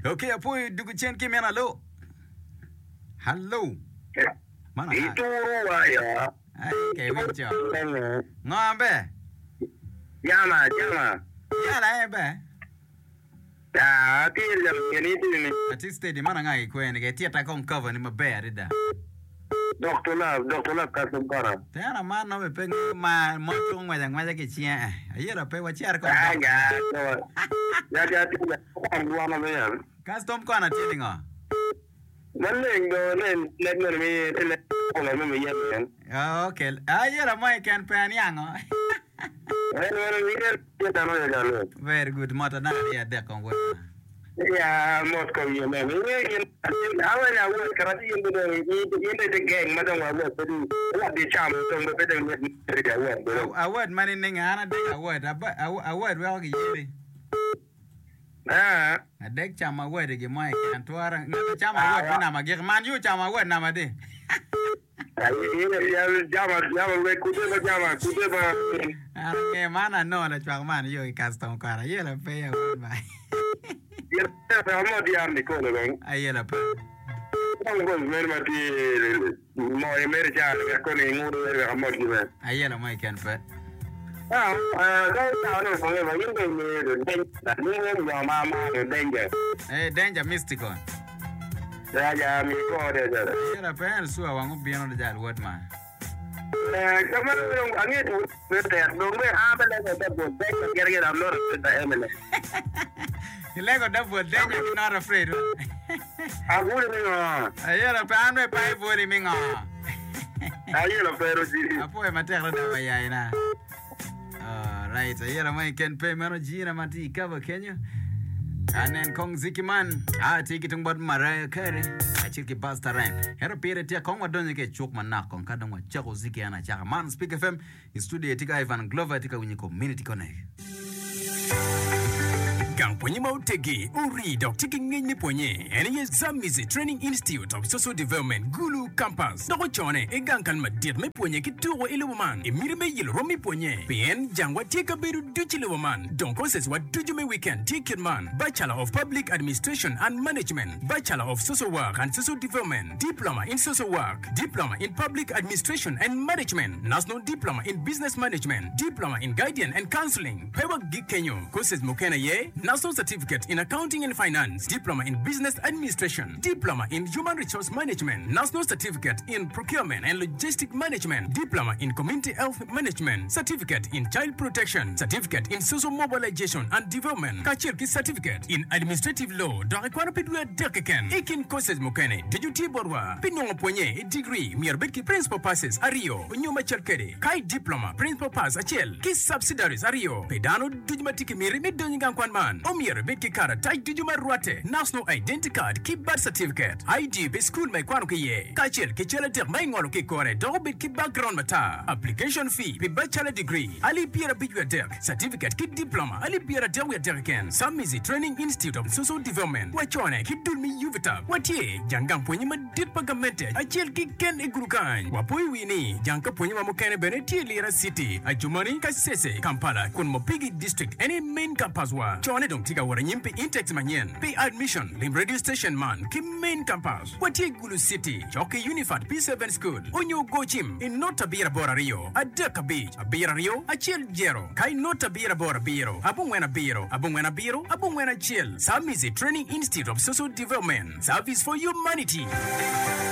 Okay, apoy dugu chen ki mena lo. Hello. Mana? Itu ya. Ai ke wincho. Ngombe. Jama. Ya la ebe. Ya, tiri jam ni tiri. Ati steady mana ngai kwene ke tiata kon cover ni mabe arida. Doctor Love kasum kara. Tena mana me peng ma mo chung ngwa ke chia. Ayera pe wa chia ko. Ya. Ya tiri. Ko na me ya. Custom ko na tiri ngo. Maleng do let me tele ko me yen. Okay. Ayera mai kan pan yango. Very good. Mata na ya de kon wo. Ya, mot ko yo me. Awa ya wo karati yendo de gang madam wa wo pedi. La de cham to me pedi ni wo. Award mani ninga ana de award wa ga yiri. Adek chama award ge mai kan twara. Ngata chama award na ma ge man yu chama award na ma de. Ya jama we kuteba. Ke mana no la chwa man yo custom kara yela pe ya ba. Ya amo dia ni ko le. Ayela pe. Ko mer ma ti mo e mer ja ko ni nguru amo dia. Ayela mai kan pe. Da no so le ba yin ni danger. Danger mystical. Ya mi ko de ja. Ayela pe an suwa wangu bieno de ja word ma. Kamu angin tu betul. Dongwe apa lagi tak boleh. Kira-kira amlor kita emele. Lego double danger you're not afraid. Aku ni ngah. Ayera pe anwe pai bori minga. Ayera pero si. Apo e materra da bayaina. Right, ayera mai ken pe mano jina mati cover Kenya. Anen kong zikiman tiki tung bod Mariah Carey achiki basta rhyme hero pere tia kong wadonye ke chok manak kong kadang wa chako ziki ana chaka man Speak FM studio tika Ivan Glover tika winyi community connect Gang ponye mautegi uri dok tiki ngenye ponye ene ye Zamizi Training Institute of Social Development Gulu Campus doko chone e gang kan madir me ponye ki tuwo iluwaman emiri me yil romi ponye pien jangwa tika beru duchi iluwaman don courses wa duju me weekend ticket man Bachelor of Public Administration and Management Bachelor of Social Work and Social Development Diploma in Social Work Diploma in Public Administration and Management National Diploma in Business Management Diploma in Guidance and Counseling Pewa Gikenyo courses mokena ye National Certificate in Accounting and Finance, Diploma in Business Administration, Diploma in Human Resource Management, National Certificate in Procurement and Logistic Management, Diploma in Community Health Management, Certificate in Child Protection, Certificate in Social Mobilization and Development, Kachirki Certificate in Administrative Law, Darekwana Pidwe Dekeken, Ekin Courses Mokene, Dejuti Borwa, Pinong Ponye, Degree, Mirbeki Principal Passes, Ario, Nyuma Chalkere, Kai Diploma, Principal Pass, Achel, Kiss Subsidiaries, Ario, Pedano, Dujumatiki Miri, Midonigan Kwanman, Omier Betki Kara, Tai Dujuma Ruate, National Identity Card, Keep Birth Certificate, ID, Be School My Kwanuki, Kachel, Kichela Ter, Mangolo Kikore, Dobit Kip Background Mata, Application Fee, Be Bachelor Degree, Ali Piera Bitwa Derk, Certificate, Kit Diploma, Ali Piera Dewa Derken, Zamizi Training Institute of Social Development, Wachone, Kit Dulmi Uvita, Watie, Jangam Ponyima Ditpagamente, Achel Kiken Egrukan, Wapui Wini, Janka Ponyima Mokane Beneti Lira City, Ajumani Kasese, Kampala, Kunmopigi District, any main campus wa, Chone Dong Tika Waranyimpi Intex Manyen, Pay Admission, Lim Radio Station Man, Kim Main Campus, Watie Gulu City, Choke Unified P7 School, Onyo Gochim, in Nota Bira Bora Rio, Adeka Beach, Abira Rio, Achel Jero, Kai Nota Bira Bora Biro, Abungwena Biro, Abungwena Chill, Zamizi Training Institute of Social Development, Service for Humanity.